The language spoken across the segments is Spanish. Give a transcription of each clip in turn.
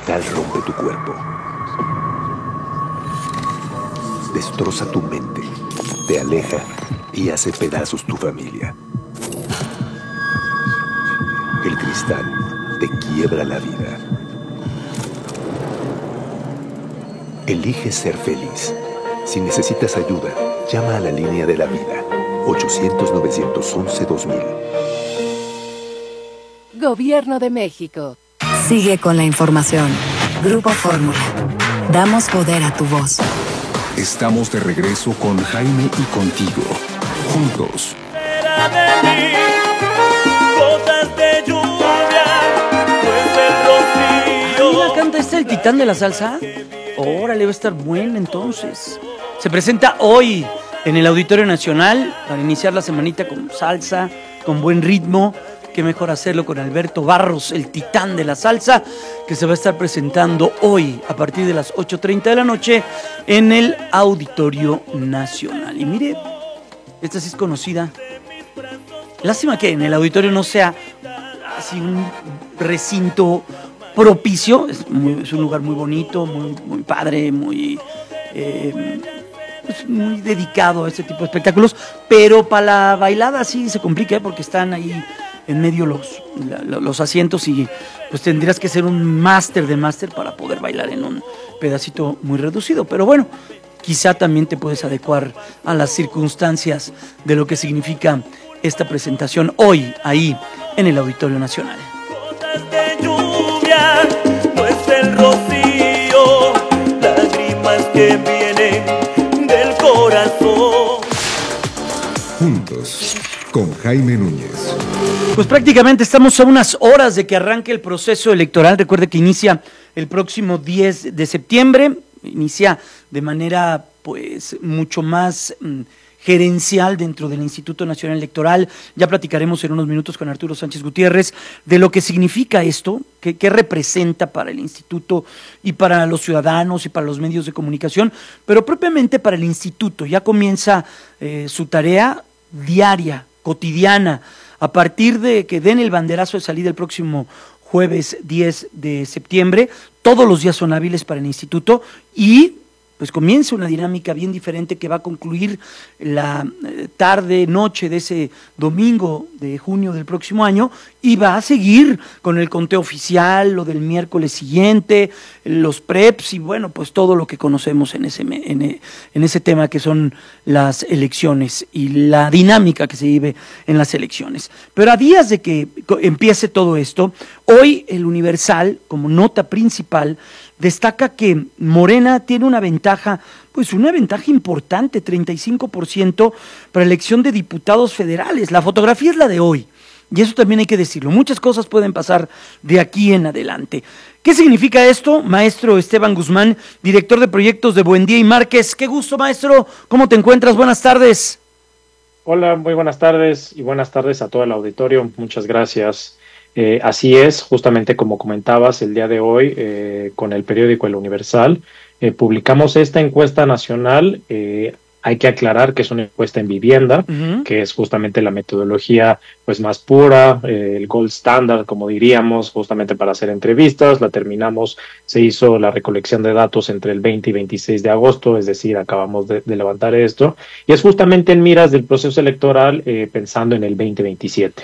cristal rompe tu cuerpo. Destroza tu mente, te aleja y hace pedazos tu familia. El cristal te quiebra la vida. Elige ser feliz. Si necesitas ayuda, llama a la línea de la vida. 800-911-2000. Gobierno de México. Sigue con la información. Grupo Fórmula. Damos poder a tu voz. Estamos de regreso con Jaime y contigo. Juntos. ¿La canta el titán de la salsa? Órale, va a estar buena entonces. Se presenta hoy en el Auditorio Nacional para iniciar la semanita con salsa, con buen ritmo. Qué mejor hacerlo con Alberto Barros, el titán de la salsa, que se va a estar presentando hoy a partir de las 8:30 de la noche en el Auditorio Nacional. Y mire, esta sí es conocida. Lástima que en el auditorio no sea así un recinto propicio. Es un lugar muy bonito, muy padre, muy dedicado a este tipo de espectáculos, pero para la bailada sí se complica, porque están ahí en medio los asientos y pues tendrías que ser un máster de máster para poder bailar en un pedacito muy reducido. Pero bueno, quizá también te puedes adecuar a las circunstancias de lo que significa esta presentación hoy ahí en el Auditorio Nacional. De lluvia, no es el rocío, lágrimas que vienen del corazón. Juntos, con Jaime Núñez. Pues prácticamente estamos a unas horas de que arranque el proceso electoral. Recuerde que inicia el próximo 10 de septiembre, inicia de manera pues mucho más gerencial dentro del Instituto Nacional Electoral. Ya platicaremos en unos minutos con Arturo Sánchez Gutiérrez de lo que significa esto, qué representa para el instituto y para los ciudadanos y para los medios de comunicación, pero propiamente para el instituto. Ya comienza su tarea diaria, cotidiana, a partir de que den el banderazo de salida el próximo jueves 10 de septiembre. Todos los días son hábiles para el instituto y pues comienza una dinámica bien diferente que va a concluir la tarde, noche de ese domingo de junio del próximo año, y va a seguir con el conteo oficial, lo del miércoles siguiente, los preps y bueno, pues todo lo que conocemos en ese tema que son las elecciones y la dinámica que se vive en las elecciones. Pero a días de que empiece todo esto, hoy el Universal, como nota principal, destaca que Morena tiene una ventaja importante, 35% para elección de diputados federales. La fotografía es la de hoy, y eso también hay que decirlo. Muchas cosas pueden pasar de aquí en adelante. ¿Qué significa esto? Maestro Esteban Guzmán, director de proyectos de Buendía y Márquez. Qué gusto, maestro. ¿Cómo te encuentras? Buenas tardes. Hola, muy buenas tardes y buenas tardes a todo el auditorio. Muchas gracias. Así es, justamente como comentabas, el día de hoy con el periódico El Universal publicamos esta encuesta nacional. Hay que aclarar que es una encuesta en vivienda, que es justamente la metodología pues más pura, el gold standard, como diríamos, justamente para hacer entrevistas. La terminamos, se hizo la recolección de datos entre el 20 y 26 de agosto, es decir, acabamos de levantar esto, y es justamente en miras del proceso electoral pensando en el 2027.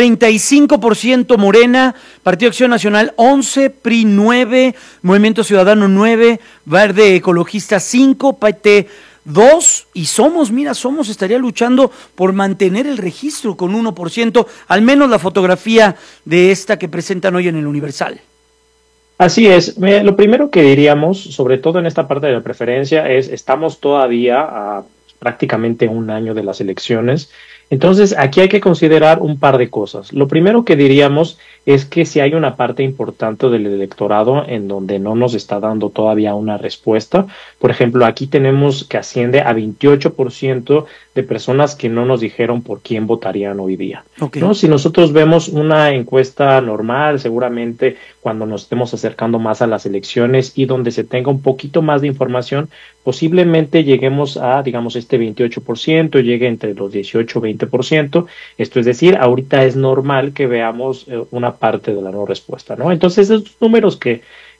35% Morena, Partido Acción Nacional 11, PRI 9, Movimiento Ciudadano 9, Verde Ecologista 5, PT 2 y Somos estaría luchando por mantener el registro con 1%, al menos la fotografía de esta que presentan hoy en el Universal. Así es. Lo primero que diríamos, sobre todo en esta parte de la preferencia, estamos todavía a prácticamente un año de las elecciones. Entonces, aquí hay que considerar un par de cosas. Lo primero que diríamos es que si hay una parte importante del electorado en donde no nos está dando todavía una respuesta. Por ejemplo, aquí tenemos que asciende a 28% de personas que no nos dijeron por quién votarían hoy día. Okay. ¿No? Si nosotros vemos una encuesta normal, seguramente cuando nos estemos acercando más a las elecciones y donde se tenga un poquito más de información, posiblemente lleguemos a, digamos, este 28%, llegue entre los 18 y 20%. Esto es decir, ahorita es normal que veamos una parte de la no respuesta, ¿no? Entonces, esos números que